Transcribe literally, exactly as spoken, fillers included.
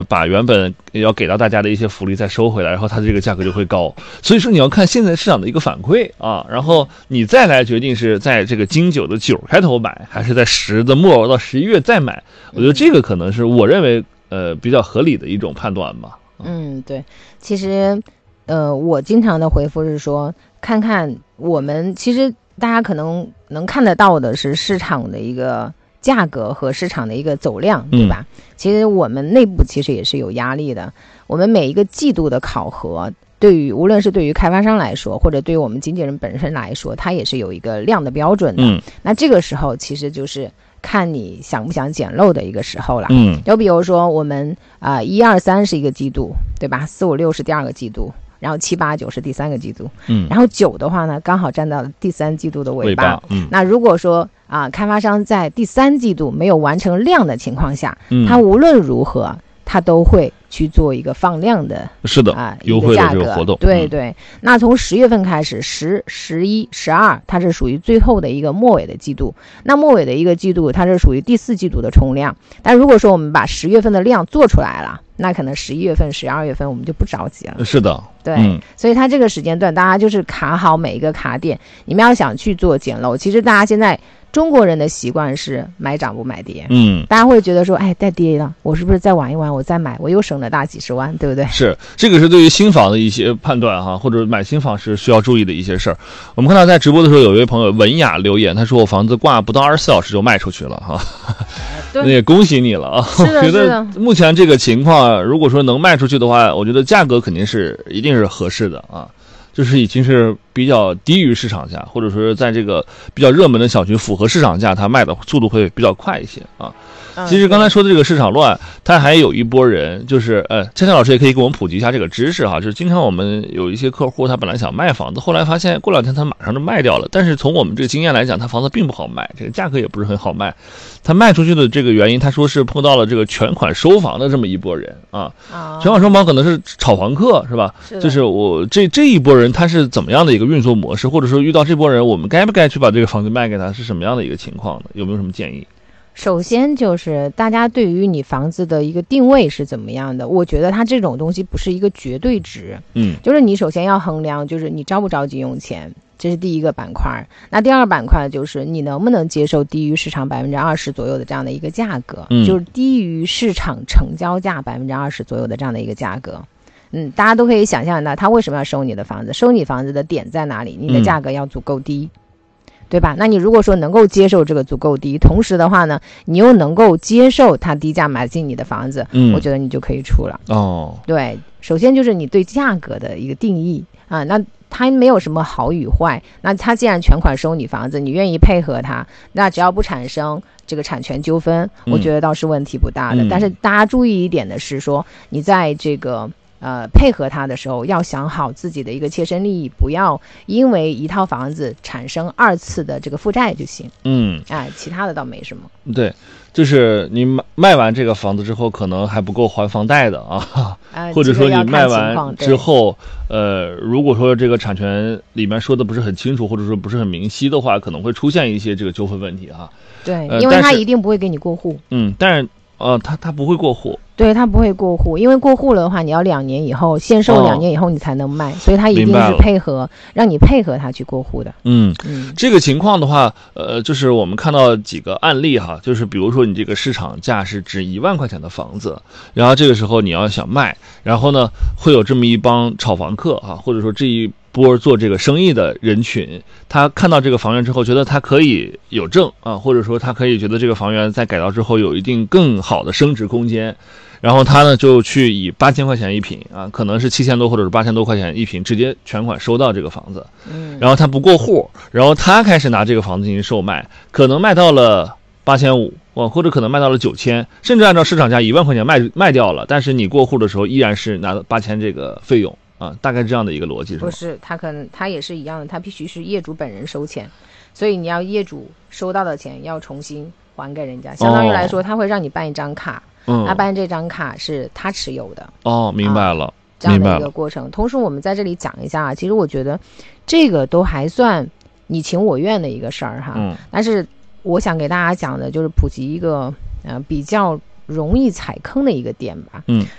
把原本要给到大家的一些福利再收回来，然后它的这个价格就会高。所以说你要看现在市场的一个反馈啊，然后你再来决定是在这个金九的九开头买，还是在十的末到十一月再买。我觉得这个可能是我认为呃比较合理的一种判断吧。 嗯，对，其实呃我经常的回复是说，看看我们其实大家可能能看得到的是市场的一个价格和市场的一个走量，对吧？嗯、其实我们内部其实也是有压力的。我们每一个季度的考核，对于无论是对于开发商来说，或者对于我们经纪人本身来说，它也是有一个量的标准的。嗯、那这个时候其实就是看你想不想捡漏的一个时候了。嗯，就比如说我们啊一二三是一个季度，对吧？四五六是第二个季度。然后七八九是第三个季度，嗯，然后九的话呢，刚好站到了第三季度的尾巴，尾巴嗯，那如果说啊，开发商在第三季度没有完成量的情况下，嗯，他无论如何，他都会去做一个放量的， 是的啊， 优惠的这个活动， 对对。嗯、那从十月份开始，十、十一、十二，它是属于最后的一个末尾的季度。那末尾的一个季度，它是属于第四季度的冲量。但如果说我们把十月份的量做出来了，那可能十一月份、十二月份我们就不着急了。 是的， 对，嗯、所以它这个时间段，大家就是卡好每一个卡点。你们要想去做捡漏，其实大家现在中国人的习惯是买涨不买跌，嗯，大家会觉得说，哎，再跌了，我是不是再玩一玩，我再买，我又省了大几十万，对不对？ 是，这个是对于新房的一些判断哈，或者买新房是需要注意的一些事儿。我们看到在直播的时候，有一位朋友文雅留言，他说我房子挂不到二十四小时就卖出去了哈。那也恭喜你了啊！ 是的， 我觉得目前这个情况，如果说能卖出去的话，我觉得价格肯定是一定是合适的啊，就是已经是比较低于市场价，或者说在这个比较热门的小区符合市场价，它卖的速度会比较快一些啊。其实刚才说的这个市场乱，它还有一波人，就是呃，佳佳老师也可以给我们普及一下这个知识哈。就是经常我们有一些客户，他本来想卖房子，后来发现过两天他马上就卖掉了。但是从我们这个经验来讲，他房子并不好卖，这个价格也不是很好卖。他卖出去的这个原因，他说是碰到了这个全款收房的这么一波人啊。全款收房可能是炒房客是吧？是就是我这这一波人他是怎么样的一个运作模式，或者说遇到这波人，我们该不该去把这个房子卖给他，是什么样的一个情况呢？有没有什么建议？ 首先就是大家对于你房子的一个定位是怎么样的，我觉得它这种东西不是一个绝对值，嗯，就是你首先要衡量，就是你着不着急用钱，这是第一个板块。那第二个板块就是你能不能接受低于市场百分之二十左右的这样的一个价格，嗯，就是低于市场成交价百分之二十左右的这样的一个价格。嗯，大家都可以想象到他为什么要收你的房子，收你房子的点在哪里？你的价格要足够低。嗯，对吧？那你如果说能够接受这个足够低，同时的话呢，你又能够接受它低价买进你的房子，嗯，我觉得你就可以出了。哦，对，首先就是你对价格的一个定义啊，那它没有什么好与坏，那它既然全款收你房子，你愿意配合它，那只要不产生这个产权纠纷，我觉得倒是问题不大的。嗯，但是大家注意一点的是说，你在这个呃，配合他的时候要想好自己的一个切身利益，不要因为一套房子产生二次的这个负债就行。嗯，哎，其他的倒没什么。 对，就是你卖卖完这个房子之后，可能还不够还房贷的啊，呃、或者说你卖完之后，呃，如果说这个产权里面说的不是很清楚，或者说不是很明晰的话，可能会出现一些这个纠纷问题哈。 对，呃、因为他一定不会给你过户。 嗯，但是呃，他他不会过户。 对，他不会过户，因为过户了的话，你要两年以后限售，两年以后你才能卖，哦，所以他一定是配合，让你配合他去过户的。 嗯嗯，这个情况的话，呃，就是我们看到几个案例哈，就是比如说你这个市场价是值一万块钱的房子，然后这个时候你要想卖，然后呢，会有这么一帮炒房客哈，或者说这一波做这个生意的人群，他看到这个房源之后，觉得他可以有证啊，或者说他可以觉得这个房源在改造之后有一定更好的升值空间。然后他呢就去以八千块钱一平啊，可能是七千多或者是八千多块钱一平，直接全款收到这个房子。嗯，然后他不过户，然后他开始拿这个房子进行售卖，可能卖到了八千五，或者可能卖到了九千，甚至按照市场价一万块钱卖卖掉了，但是你过户的时候依然是拿八千这个费用啊，大概这样的一个逻辑是吗？ 不是，他可能他也是一样的，他必须是业主本人收钱，所以你要业主收到的钱要重新还给人家，相当于来说，他会让你办一张卡。嗯，那办这张卡是他持有的。 哦，明白了，啊， 这样的一个过程。同时我们在这里讲一下啊，其实我觉得这个都还算你情我愿的一个事儿哈。嗯，但是我想给大家讲的就是普及一个呃比较容易踩坑的一个点吧。嗯，